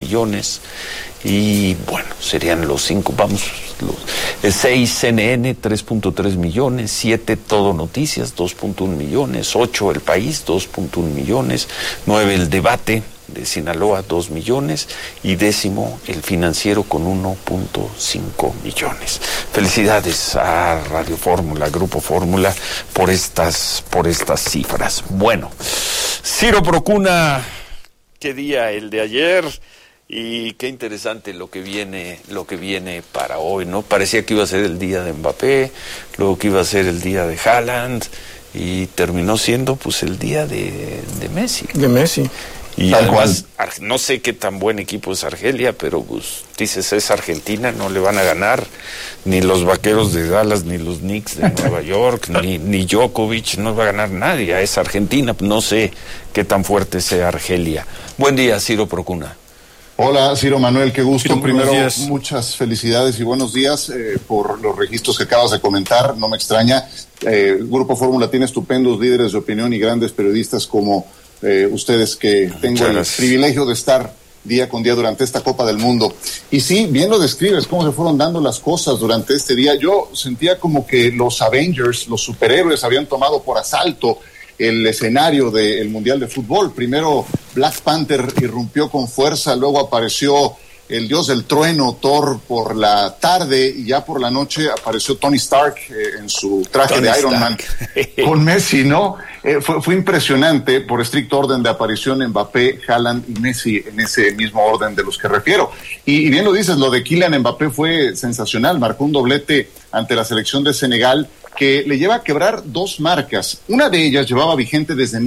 millones. Y bueno, serían los 5, el 6 CNN, 3.3 millones, 7 Todo Noticias, 2.1 millones, 8 El País, 2.1 millones, 9 El Debate de Sinaloa, 2 millones, y 10º El Financiero con 1.5 millones. Felicidades a Radio Fórmula, Grupo Fórmula, por estas cifras. Bueno, Ciro Procuna, qué día el de ayer. Y qué interesante lo que viene para hoy, ¿no? Parecía que iba a ser el día de Mbappé, luego que iba a ser el día de Haaland, y terminó siendo pues el día de Messi. De Messi. Y además, no sé qué tan buen equipo es Argelia, pero pues dices, es Argentina, no le van a ganar ni los Vaqueros de Dallas, ni los Knicks de Nueva York, ni Djokovic, no va a ganar nadie, es Argentina, no sé qué tan fuerte sea Argelia. Buen día, Ciro Procuna. Hola, Ciro Manuel, qué gusto. Ciro, primero, muchas felicidades y buenos días por los registros que acabas de comentar, no me extraña. El Grupo Fórmula tiene estupendos líderes de opinión y grandes periodistas como ustedes, que tengo el privilegio de estar día con día durante esta Copa del Mundo. Y sí, bien lo describes, cómo se fueron dando las cosas durante este día. Yo sentía como que los Avengers, los superhéroes, habían tomado por asalto el escenario del Mundial de Fútbol. Primero Black Panther irrumpió con fuerza, luego apareció el dios del trueno, Thor, por la tarde, y ya por la noche apareció Tony Stark en su traje de Iron Man con Messi, ¿no? Fue impresionante, por estricto orden de aparición, Mbappé, Haaland y Messi en ese mismo orden de los que refiero. Y bien lo dices, lo de Kylian Mbappé fue sensacional, marcó un doblete ante la selección de Senegal, que le lleva a quebrar 2 marcas. Una de ellas llevaba vigente desde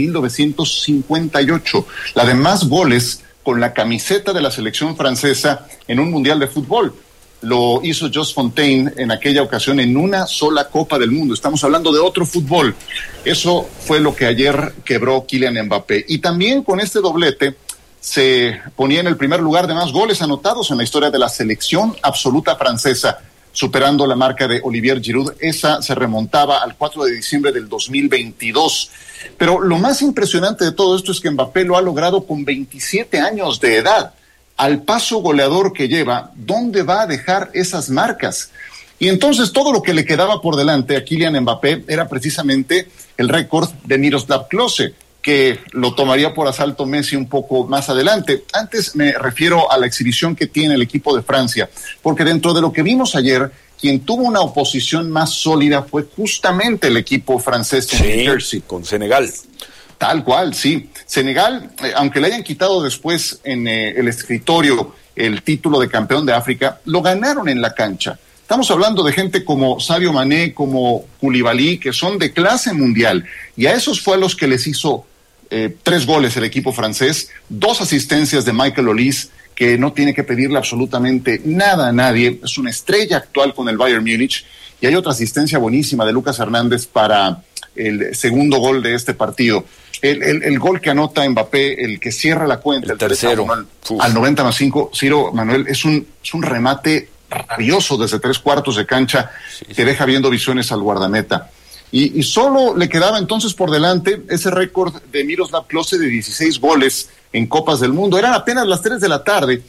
1958, la de más goles con la camiseta de la selección francesa en un mundial de fútbol. Lo hizo Just Fontaine en aquella ocasión en una sola Copa del Mundo. Estamos hablando de otro fútbol. Eso fue lo que ayer quebró Kylian Mbappé. Y también con este doblete se ponía en el primer lugar de más goles anotados en la historia de la selección absoluta francesa, superando la marca de Olivier Giroud. Esa se remontaba al 4 de diciembre del 2022. Pero lo más impresionante de todo esto es que Mbappé lo ha logrado con 27 años de edad. Al paso goleador que lleva, ¿dónde va a dejar esas marcas? Y entonces todo lo que le quedaba por delante a Kylian Mbappé era precisamente el récord de Miroslav Klose, que lo tomaría por asalto Messi un poco más adelante. Antes me refiero a la exhibición que tiene el equipo de Francia, porque dentro de lo que vimos ayer, quien tuvo una oposición más sólida fue justamente el equipo francés en New Jersey. Con Senegal. Tal cual, sí. Senegal, aunque le hayan quitado después en el escritorio el título de campeón de África, lo ganaron en la cancha. Estamos hablando de gente como Sadio Mané, como Koulibaly, que son de clase mundial, y a esos fue a los que les hizo 3 goles el equipo francés, 2 asistencias de Michael Olise, que no tiene que pedirle absolutamente nada a nadie, es una estrella actual con el Bayern Múnich, y hay otra asistencia buenísima de Lucas Hernández para el segundo gol de este partido. El gol que anota Mbappé, el que cierra la cuenta, el tercero, al 90+5, Ciro Manuel, es un remate rabioso desde 3 cuartos de cancha, que deja viendo visiones al guardameta. Y solo le quedaba entonces por delante ese récord de Miroslav Klose de 16 goles en Copas del Mundo. Eran apenas las 3 de la tarde.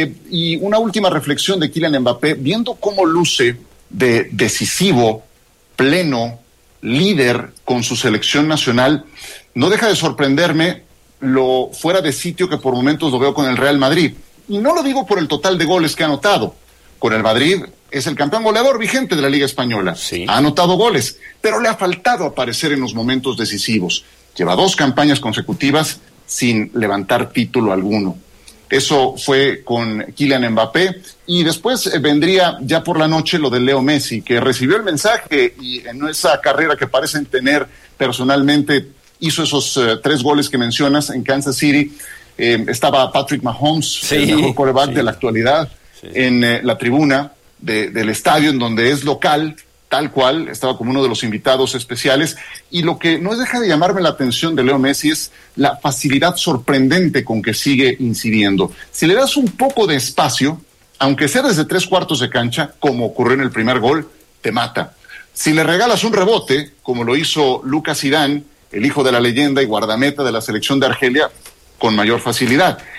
Y una última reflexión de Kylian Mbappé, viendo cómo luce de decisivo, pleno, líder con su selección nacional, no deja de sorprenderme lo fuera de sitio que por momentos lo veo con el Real Madrid. Y no lo digo por el total de goles que ha anotado. Con el Madrid es el campeón goleador vigente de la Liga Española. Sí. Ha anotado goles, pero le ha faltado aparecer en los momentos decisivos. Lleva 2 campañas consecutivas sin levantar título alguno. Eso fue con Kylian Mbappé, y después vendría ya por la noche lo de Leo Messi, que recibió el mensaje y en esa carrera que parecen tener personalmente hizo esos 3 goles que mencionas en Kansas City. Estaba Patrick Mahomes, el mejor quarterback de la actualidad, en la tribuna del estadio, en donde es local, tal cual, estaba como uno de los invitados especiales. Y lo que no deja de llamarme la atención de Leo Messi es la facilidad sorprendente con que sigue incidiendo. Si le das un poco de espacio, aunque sea desde 3 cuartos de cancha, como ocurrió en el primer gol, te mata. Si le regalas un rebote, como lo hizo Lucas Zidane, el hijo de la leyenda y guardameta de la selección de Argelia, con mayor facilidad.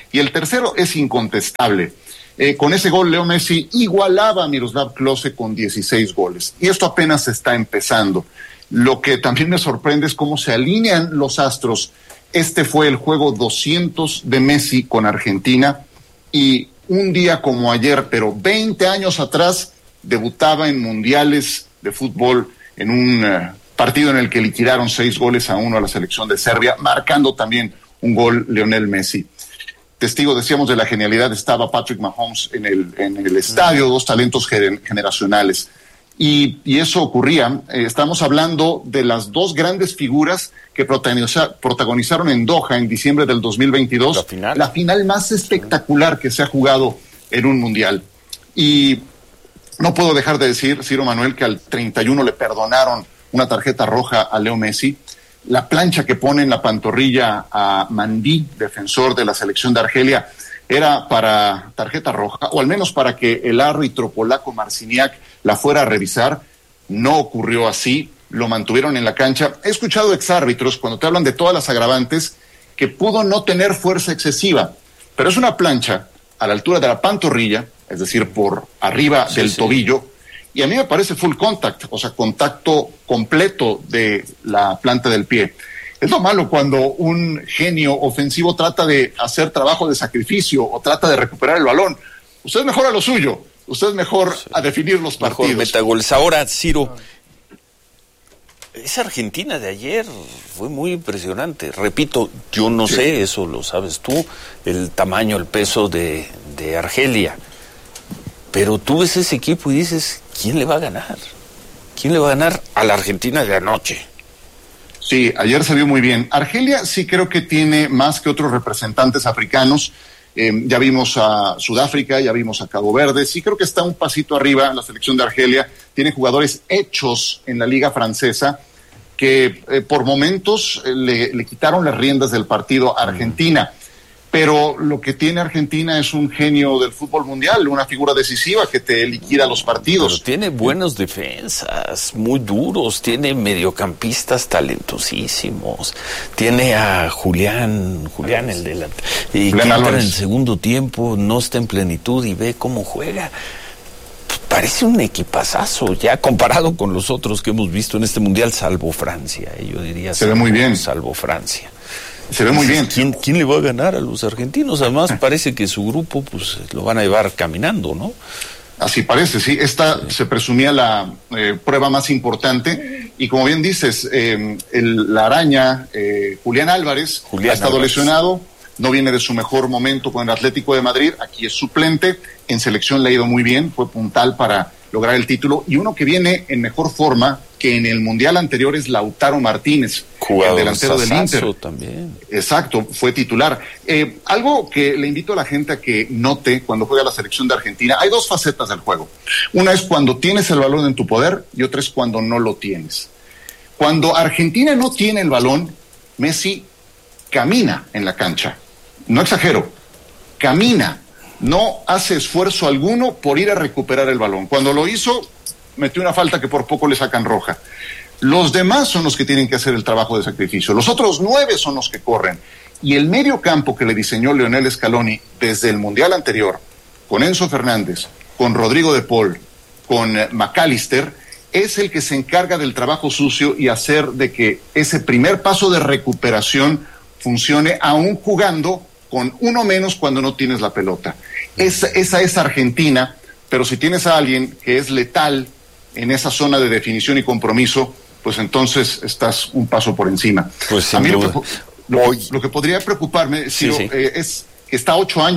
Y el tercero es incontestable. Con ese gol, Leo Messi igualaba a Miroslav Klose con 16 goles. Y esto apenas está empezando. Lo que también me sorprende es cómo se alinean los astros. Este fue el juego 200 de Messi con Argentina. Y un día como ayer, pero 20 años atrás, debutaba en mundiales de fútbol en un partido en el que liquidaron 6-1 a la selección de Serbia, marcando también un gol Lionel Messi. Testigo, decíamos, de la genialidad estaba Patrick Mahomes en el estadio, dos talentos generacionales. Y eso ocurría. Estamos hablando de las dos grandes figuras que protagonizaron en Doha en diciembre del 2022. La final más espectacular que se ha jugado en un mundial. Y no puedo dejar de decir, Ciro Manuel, que al 31 le perdonaron una tarjeta roja a Leo Messi. La plancha que pone en la pantorrilla a Mandí, defensor de la selección de Argelia, era para tarjeta roja, o al menos para que el árbitro polaco Marciniak la fuera a revisar. No ocurrió así, lo mantuvieron en la cancha. He escuchado exárbitros cuando te hablan de todas las agravantes que pudo no tener fuerza excesiva, pero es una plancha a la altura de la pantorrilla, es decir, por arriba del tobillo, y a mí me parece full contact, o sea, contacto completo de la planta del pie. Es lo malo cuando un genio ofensivo trata de hacer trabajo de sacrificio o trata de recuperar el balón. Usted es mejor a lo suyo, usted es mejor a definir los partidos. Mejor metagoles. Ahora, Ciro, esa Argentina de ayer fue muy impresionante. Repito, yo no sé, eso lo sabes tú, el tamaño, el peso de Argelia. Pero tú ves ese equipo y dices, ¿quién le va a ganar? ¿Quién le va a ganar a la Argentina de anoche? Sí, ayer se vio muy bien. Argelia sí creo que tiene más que otros representantes africanos. Ya vimos a Sudáfrica, ya vimos a Cabo Verde. Sí creo que está un pasito arriba la selección de Argelia. Tiene jugadores hechos en la liga francesa que por momentos le quitaron las riendas del partido a Argentina. Pero lo que tiene Argentina es un genio del fútbol mundial, una figura decisiva que te liquida los partidos. Pero tiene buenos defensas, muy duros, tiene mediocampistas talentosísimos, tiene a Julián el de la... Y que entra en el segundo tiempo, no está en plenitud y ve cómo juega. Parece un equipazazo, ya comparado con los otros que hemos visto en este mundial, salvo Francia, yo diría. Se ve muy bien. Salvo Francia. Se ve muy bien. ¿Quién le va a ganar a los argentinos? Además parece que su grupo pues lo van a llevar caminando, ¿no? Así parece, sí. Esta se presumía la prueba más importante y como bien dices, la araña Julián Álvarez ha estado lesionado, no viene de su mejor momento con el Atlético de Madrid, aquí es suplente, en selección le ha ido muy bien, fue puntal para lograr el título, y uno que viene en mejor forma que en el mundial anterior es Lautaro Martínez, el delantero del Inter. También. Exacto, fue titular. Algo que le invito a la gente a que note cuando juega la selección de Argentina, hay dos facetas del juego. Una es cuando tienes el balón en tu poder y otra es cuando no lo tienes. Cuando Argentina no tiene el balón, Messi camina en la cancha. No exagero, camina. No hace esfuerzo alguno por ir a recuperar el balón. Cuando lo hizo, metió una falta que por poco le sacan roja. Los demás son los que tienen que hacer el trabajo de sacrificio. Los otros 9 son los que corren. Y el medio campo que le diseñó Lionel Scaloni desde el Mundial anterior, con Enzo Fernández, con Rodrigo de Paul, con McAllister, es el que se encarga del trabajo sucio y hacer de que ese primer paso de recuperación funcione aún jugando con uno menos cuando no tienes la pelota. Esa es Argentina, pero si tienes a alguien que es letal en esa zona de definición y compromiso, pues entonces estás un paso por encima. Pues a mí lo que podría preocuparme, Ciro, es que está a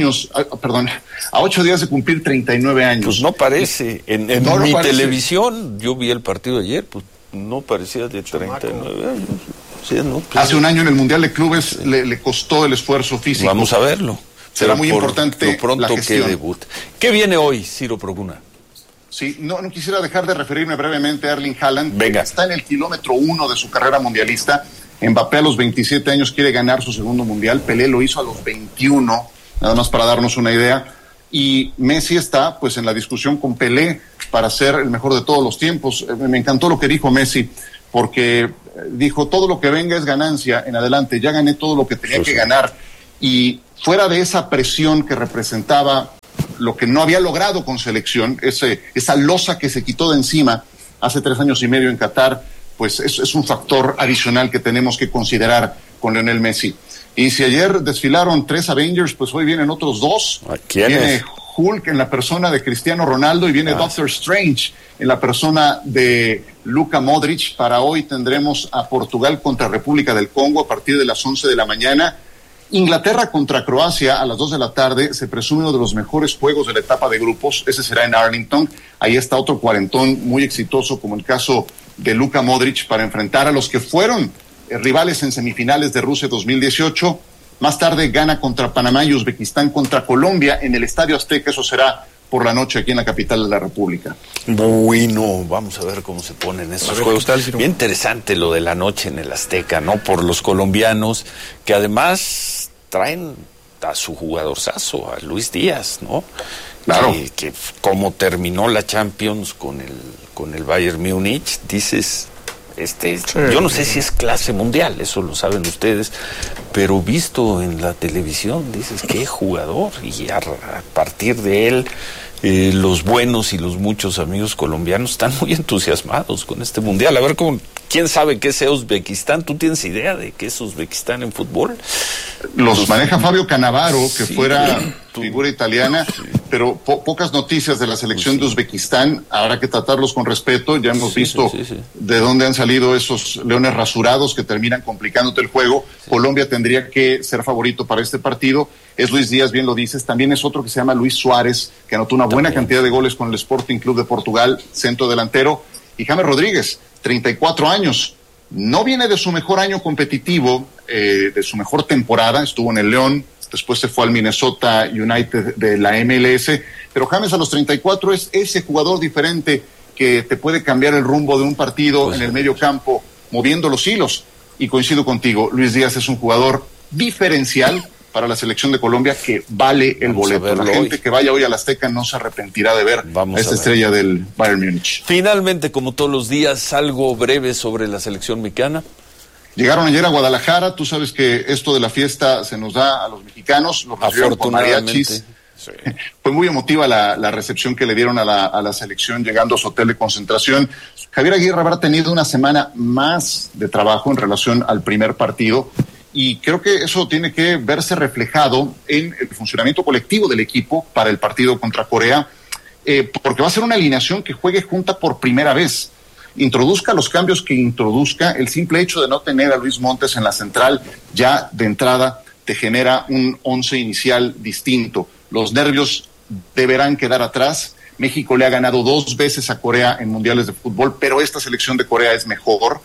8 días de cumplir 39 años. Pues no parece. En mi televisión, yo vi el partido ayer, pues no parecía de 39 años. Sí, no, pues, hace un año en el Mundial de Clubes le costó el esfuerzo físico. Vamos a verlo. Será muy importante lo pronto la gestión. Que debute. ¿Qué viene hoy, Ciro Procuna? Sí, no quisiera dejar de referirme brevemente a Erling Haaland. Venga. Que está en el kilómetro 1 de su carrera mundialista. Mbappé a los 27 años quiere ganar su segundo mundial. Pelé lo hizo a los 21, nada más para darnos una idea. Y Messi está pues en la discusión con Pelé para ser el mejor de todos los tiempos. Me encantó lo que dijo Messi, porque dijo, todo lo que venga es ganancia en adelante, ya gané todo lo que tenía que ganar. Y fuera de esa presión que representaba lo que no había logrado con selección, esa losa que se quitó de encima hace 3 años y medio en Qatar, pues es un factor adicional que tenemos que considerar con Lionel Messi. Y si ayer desfilaron 3 Avengers, pues hoy vienen otros 2. Viene Hulk en la persona de Cristiano Ronaldo y viene Doctor Strange en la persona de Luka Modric. Para hoy tendremos a Portugal contra República del Congo a partir de las 11 de la mañana. Inglaterra contra Croacia a las 2 de la tarde, se presume uno de los mejores juegos de la etapa de grupos, ese será en Arlington. Ahí está otro cuarentón muy exitoso, como el caso de Luka Modric, para enfrentar a los que fueron rivales en semifinales de Rusia 2018. Más tarde Ghana contra Panamá y Uzbekistán contra Colombia en el Estadio Azteca, eso será por la noche aquí en la capital de la República. Bueno, vamos a ver cómo se ponen esos juegos. Bien interesante lo de la noche en el Azteca, ¿no? Por los colombianos, que además traen a su jugadorzazo, a Luis Díaz, ¿no? Claro. Que como terminó la Champions con el Bayern Múnich, dices, yo no sé si es clase mundial, eso lo saben ustedes, pero visto en la televisión, dices, qué jugador, y a partir de él, los buenos y los muchos amigos colombianos están muy entusiasmados con este mundial. A ver, ¿quién sabe qué es Uzbekistán? ¿Tú tienes idea de qué es Uzbekistán en fútbol? Los maneja Fabio Cannavaro, que fuera figura italiana, pero pocas noticias de la selección de Uzbekistán. Habrá que tratarlos con respeto. Ya hemos visto de dónde han salido esos leones rasurados que terminan complicándote el juego. Colombia tendría que ser favorito para este partido. Es Luis Díaz, bien lo dices. También es otro que se llama Luis Suárez, que anotó una buena cantidad de goles con el Sporting Club de Portugal, centro delantero. Y James Rodríguez, 34 años. No viene de su mejor año competitivo, de su mejor temporada. Estuvo en el León, después se fue al Minnesota United de la MLS. Pero James a los 34 es ese jugador diferente que te puede cambiar el rumbo de un partido en el medio campo, moviendo los hilos. Y coincido contigo, Luis Díaz es un jugador diferencial para la selección de Colombia que vale el boleto. La gente que vaya hoy al Azteca no se arrepentirá de ver a esta estrella del Bayern Múnich. Finalmente, como todos los días, algo breve sobre la selección mexicana. Llegaron ayer a Guadalajara, tú sabes que esto de la fiesta se nos da a los mexicanos, los recibieron con mariachis. Sí. Fue muy emotiva la recepción que le dieron a la selección llegando a su hotel de concentración. Javier Aguirre habrá tenido una semana más de trabajo en relación al primer partido. Y creo que eso tiene que verse reflejado en el funcionamiento colectivo del equipo para el partido contra Corea, porque va a ser una alineación que juegue junta por primera vez. Introduzca los cambios que introduzca, el simple hecho de no tener a Luis Montes en la central, ya de entrada te genera un 11 inicial distinto. Los nervios deberán quedar atrás. México le ha ganado 2 veces a Corea en mundiales de fútbol, pero esta selección de Corea es mejor.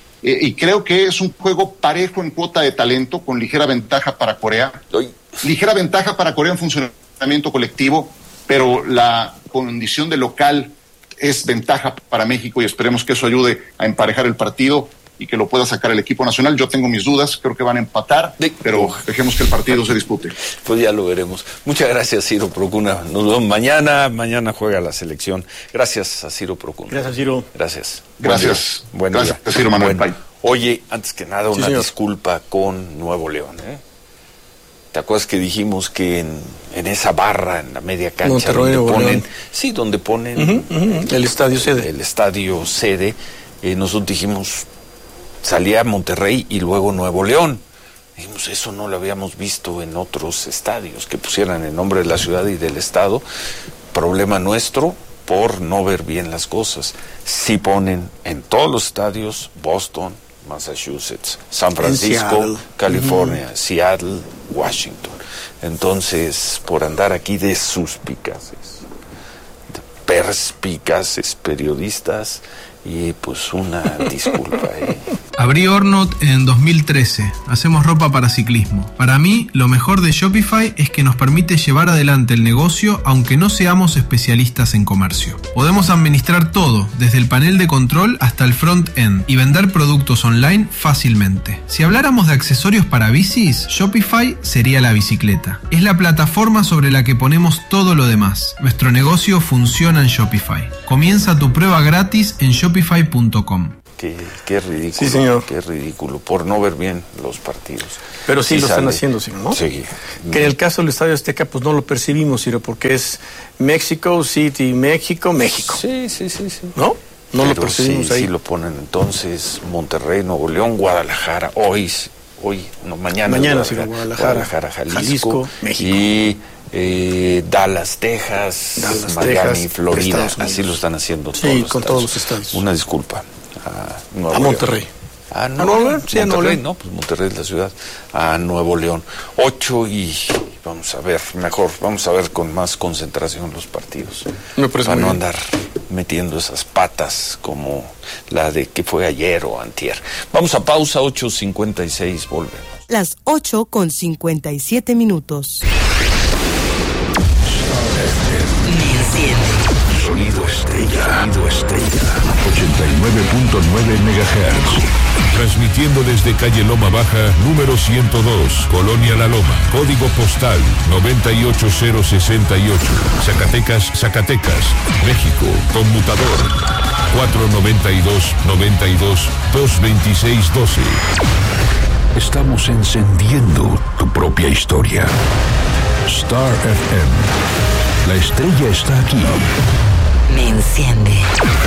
Y creo que es un juego parejo en cuota de talento, con ligera ventaja para Corea. Ligera ventaja para Corea en funcionamiento colectivo, pero la condición de local es ventaja para México y esperemos que eso ayude a emparejar el partido y que lo pueda sacar el equipo nacional. Yo tengo mis dudas, creo que van a empatar, pero dejemos que el partido se dispute. Pues ya lo veremos. Muchas gracias, Ciro Procuna. Nos vemos mañana juega la selección. Gracias a Ciro Procuna. Gracias, Ciro. Gracias, Ciro Manuel. Bueno, oye, antes que nada, una disculpa con Nuevo León, ¿Te acuerdas que dijimos que en esa barra, en la media cancha, donde ponen el estadio sede? El estadio sede, nosotros dijimos, salía Monterrey y luego Nuevo León. Dijimos, eso no lo habíamos visto en otros estadios, que pusieran el nombre de la ciudad y del estado. Problema nuestro por no ver bien las cosas. Sí ponen en todos los estadios Boston, Massachusetts, San Francisco, California, Seattle, Washington. Entonces, por andar aquí de suspicaces, de perspicaces periodistas, y pues una disculpa. Abrí Ornot en 2013. Hacemos ropa para ciclismo. Para mí, lo mejor de Shopify es que nos permite llevar adelante el negocio aunque no seamos especialistas en comercio. Podemos administrar todo, desde el panel de control hasta el front-end, y vender productos online fácilmente. Si habláramos de accesorios para bicis, Shopify sería la bicicleta. Es la plataforma sobre la que ponemos todo lo demás. Nuestro negocio funciona en Shopify. Comienza tu prueba gratis en shopify.com. Qué ridículo. Sí, señor. Qué ridículo, por no ver bien los partidos. Pero sí lo están haciendo, señor, ¿no? Sí. Que en el caso del Estadio Azteca, pues no lo percibimos, sino porque es Mexico City, México. Sí. ¿No? No pero lo percibimos ahí. Sí lo ponen entonces Monterrey, Nuevo León, Guadalajara, mañana sí, Guadalajara, Jalisco, México. Y Dallas, Texas, Miami, Florida, así lo están haciendo todos los con estados. todos los estados. Una disculpa a Monterrey. Nuevo León, sí, Monterrey, no, pues Monterrey es la ciudad. A Nuevo León, 8 y vamos a ver con más concentración los partidos. Para no andar metiendo esas patas como la de que fue ayer o antier. Vamos a pausa, 8:56, volvemos. Las 8:57. Sonido Estrella. 89.9 MHz. Transmitiendo desde calle Loma Baja, número 102, Colonia La Loma. Código postal 98068. Zacatecas, México. Conmutador 492-92-226-12. Estamos encendiendo tu propia historia. Star FM. La estrella está aquí. Me enciende.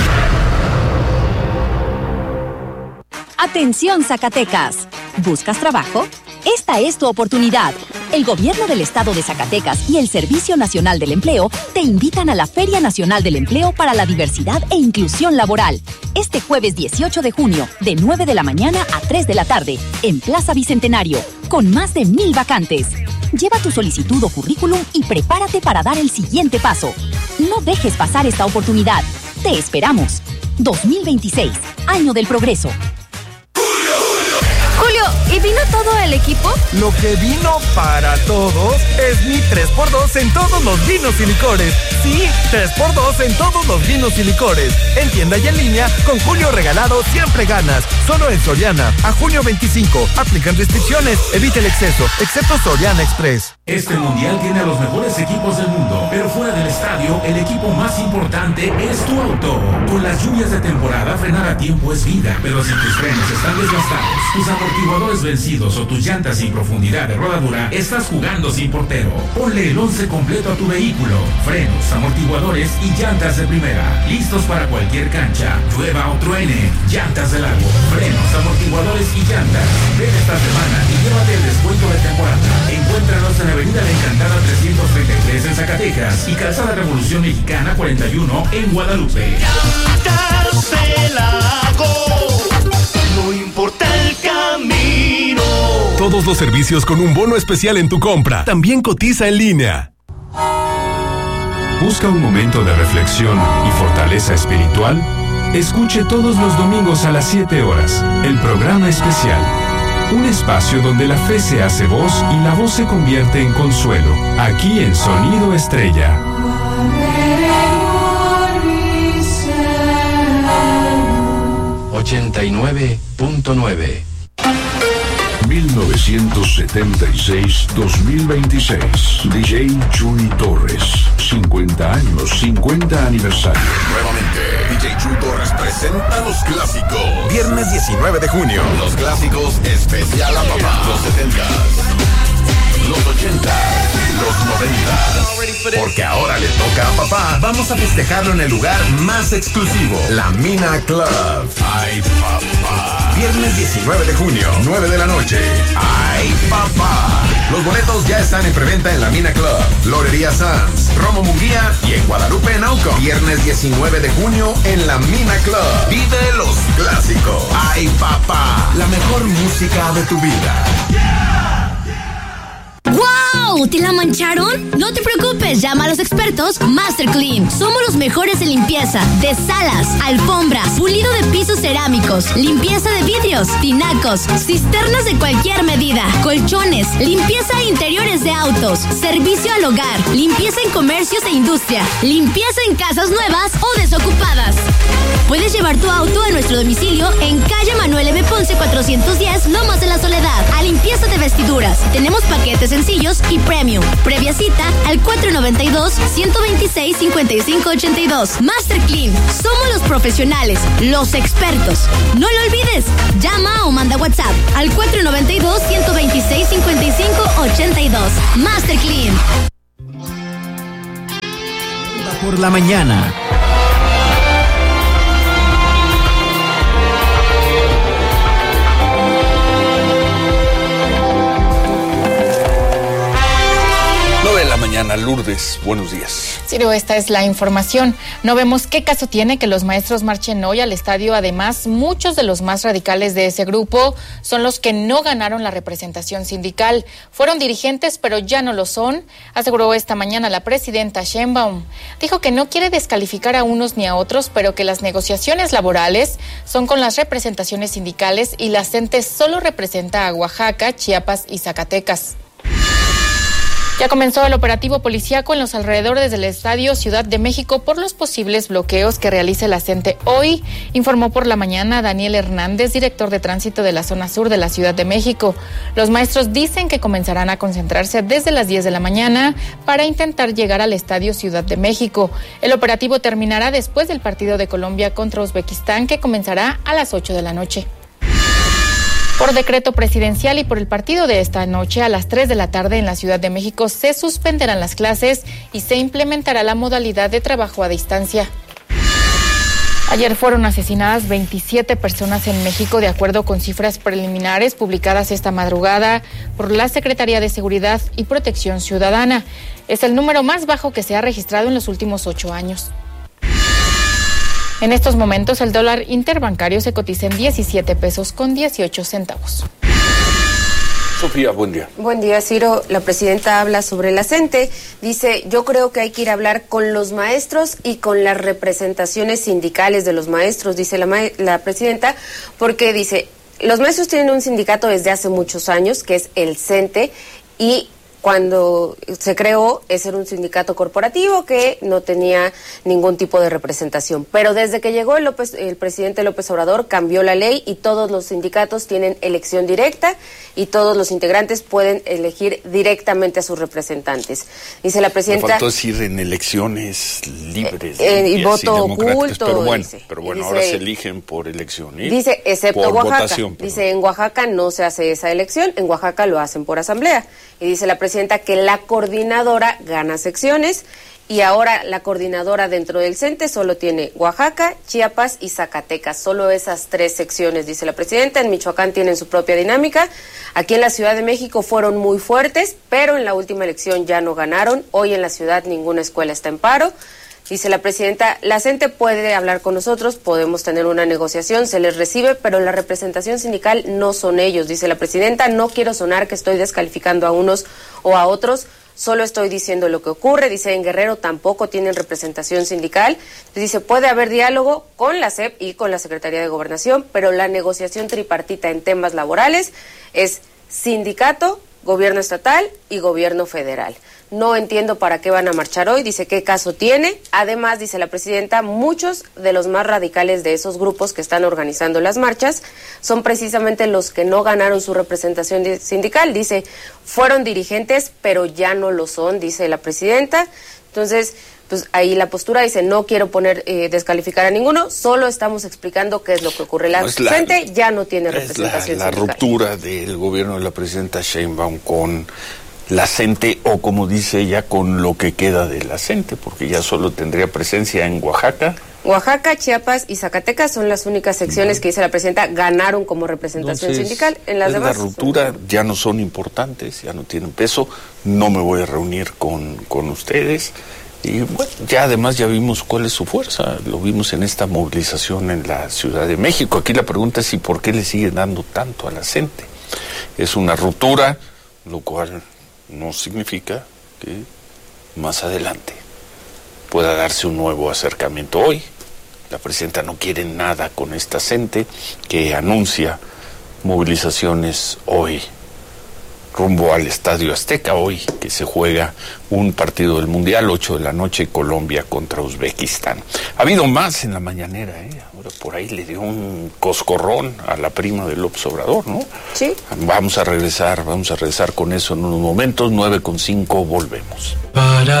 Atención, Zacatecas. ¿Buscas trabajo? Esta es tu oportunidad. El Gobierno del Estado de Zacatecas y el Servicio Nacional del Empleo te invitan a la Feria Nacional del Empleo para la Diversidad e Inclusión Laboral. Este jueves 18 de junio, de 9 de la mañana a 3 de la tarde, en Plaza Bicentenario, con más de 1,000 vacantes. Lleva tu solicitud o currículum y prepárate para dar el siguiente paso. No dejes pasar esta oportunidad. Te esperamos. 2026, Año del Progreso. Julio, ¿y vino todo el equipo? Lo que vino para todos es mi 3x2 en todos los vinos y licores. Sí, 3x2 en todos los vinos y licores. En tienda y en línea, con Julio regalado siempre ganas. Solo en Soriana, a junio 25. Aplican restricciones, evita el exceso, excepto Soriana Express. Este mundial tiene a los mejores equipos del mundo, pero fuera del estadio, el equipo más importante es tu auto. Con las lluvias de temporada, frenar a tiempo es vida, pero si tus frenos están desgastados, tus amortiguadores vencidos o tus llantas sin profundidad de rodadura, estás jugando sin portero. Ponle el 11 completo a tu vehículo. Frenos, amortiguadores y llantas de primera. Listos para cualquier cancha, llueva o truene. Llantas del lago, frenos, amortiguadores y llantas. Ven esta semana y llévate el descuento de temporada. Encuéntranos en Avenida La Encantada 333 en Zacatecas y Calzada Revolución Mexicana 41 en Guadalupe. Llantas del lago, no importa el camino. Todos los servicios con un bono especial en tu compra. También cotiza en línea. ¿Busca un momento de reflexión y fortaleza espiritual? Escuche todos los domingos a las 7 horas el programa especial. Un espacio donde la fe se hace voz y la voz se convierte en consuelo. Aquí en Sonido Estrella. 89.9. 1976-2026. DJ Chuy Torres. 50 años, 50 aniversario. Nuevamente, DJ Chuy Torres presenta los clásicos. Viernes 19 de junio. Los clásicos especial a papá. Los 70s, los 80s, los 90s. Porque ahora le toca a papá. Vamos a festejarlo en el lugar más exclusivo, la Mina Club. Ay, papá. Viernes 19 de junio, 9 de la noche. ¡Ay, papá! Los boletos ya están en preventa en la Mina Club, Lorería Sanz, Romo Munguía y en Guadalupe, Nauco. Viernes 19 de junio en la Mina Club. Vive los clásicos. ¡Ay, papá! La mejor música de tu vida. ¡Wow! ¿Te la mancharon? No te preocupes, llama a los expertos Master Clean. Somos los mejores en limpieza de salas, alfombras, pulido de pisos cerámicos, limpieza de vidrios, tinacos, cisternas de cualquier medida, colchones, limpieza de interiores de autos, servicio al hogar, limpieza en comercios e industria, limpieza en casas nuevas o desocupadas. Puedes llevar tu auto a nuestro domicilio en calle Manuel M. Ponce 410, Lomas de la Soledad, a limpieza de vestiduras. Tenemos paquetes sencillos y Premium. Previa cita al 492-126-5582. Master Clean. Somos los profesionales, los expertos. No lo olvides. Llama o manda WhatsApp al 492-126-5582. Master Clean. Por la mañana. Mañana, Lourdes, buenos días. Ciro, esta es la información. No vemos qué caso tiene que los maestros marchen hoy al estadio. Además, muchos de los más radicales de ese grupo son los que no ganaron la representación sindical. Fueron dirigentes, pero ya no lo son, aseguró esta mañana la presidenta Sheinbaum. Dijo que no quiere descalificar a unos ni a otros, pero que las negociaciones laborales son con las representaciones sindicales y la CENTE solo representa a Oaxaca, Chiapas y Zacatecas. Ya comenzó el operativo policíaco en los alrededores del Estadio Ciudad de México por los posibles bloqueos que realice la CENTE hoy, informó por la mañana Daniel Hernández, director de tránsito de la zona sur de la Ciudad de México. Los maestros dicen que comenzarán a concentrarse desde las 10 de la mañana para intentar llegar al Estadio Ciudad de México. El operativo terminará después del partido de Colombia contra Uzbekistán, que comenzará a las 8 de la noche. Por decreto presidencial y por el partido de esta noche, a las 3 de la tarde en la Ciudad de México se suspenderán las clases y se implementará la modalidad de trabajo a distancia. Ayer fueron asesinadas 27 personas en México, de acuerdo con cifras preliminares publicadas esta madrugada por la Secretaría de Seguridad y Protección Ciudadana. Es el número más bajo que se ha registrado en los últimos 8 años. En estos momentos el dólar interbancario se cotiza en 17 pesos con 18 centavos. Sofía, buen día. Buen día, Ciro. La presidenta habla sobre la CENTE. Dice, yo creo que hay que ir a hablar con los maestros y con las representaciones sindicales de los maestros, dice la presidenta, porque dice, los maestros tienen un sindicato desde hace muchos años, que es el CENTE, y cuando se creó, ese era un sindicato corporativo que no tenía ningún tipo de representación. Pero desde que llegó el presidente López Obrador, cambió la ley y todos los sindicatos tienen elección directa y todos los integrantes pueden elegir directamente a sus representantes. Dice la presidenta... Me faltó decir en elecciones libres. Y voto oculto. Pero bueno, dice, ahora se eligen por elección. Dice, excepto por Oaxaca. Votación, dice, en Oaxaca no se hace esa elección, en Oaxaca lo hacen por asamblea. Y dice la presidenta que la coordinadora gana secciones y ahora la coordinadora dentro del CENTE solo tiene Oaxaca, Chiapas y Zacatecas, solo esas 3 secciones, dice la presidenta. En Michoacán tienen su propia dinámica. Aquí en la Ciudad de México fueron muy fuertes, pero en la última elección ya no ganaron. Hoy en la ciudad ninguna escuela está en paro. Dice la presidenta, la CENTE puede hablar con nosotros, podemos tener una negociación, se les recibe, pero la representación sindical no son ellos. Dice la presidenta, no quiero sonar que estoy descalificando a unos o a otros, solo estoy diciendo lo que ocurre. Dice, en Guerrero tampoco tienen representación sindical. Dice, puede haber diálogo con la SEP y con la Secretaría de Gobernación, pero la negociación tripartita en temas laborales es sindicato, gobierno estatal y gobierno federal. No entiendo para qué van a marchar hoy, dice, ¿qué caso tiene? Además, dice la presidenta, muchos de los más radicales de esos grupos que están organizando las marchas son precisamente los que no ganaron su representación sindical. Dice, fueron dirigentes, pero ya no lo son, dice la presidenta. Entonces, pues ahí la postura dice, no quiero descalificar a ninguno, solo estamos explicando qué es lo que ocurre. La gente ya no tiene representación sindical. La ruptura del gobierno de la presidenta Sheinbaum con la CENTE, o como dice ella, con lo que queda de la CENTE, porque ya solo tendría presencia en Oaxaca. Oaxaca, Chiapas y Zacatecas son las únicas secciones que dice la presidenta ganaron como representación sindical. En las demás, la ruptura ya no son importantes, ya no tienen peso, no me voy a reunir con ustedes. Y bueno, ya además ya vimos cuál es su fuerza, lo vimos en esta movilización en la Ciudad de México. Aquí la pregunta es, ¿y por qué le siguen dando tanto a la CENTE? Es una ruptura, lo cual no significa que más adelante pueda darse un nuevo acercamiento. Hoy la presidenta no quiere nada con esta CENTE que anuncia movilizaciones hoy. rumbo al Estadio Azteca, hoy que se juega un partido del Mundial, 8 de la noche, Colombia contra Uzbekistán. Ha habido más en la mañanera, ahora por ahí le dio un coscorrón a la prima de López Obrador, ¿no? Sí. Vamos a regresar con eso en unos momentos, 9:05, volvemos.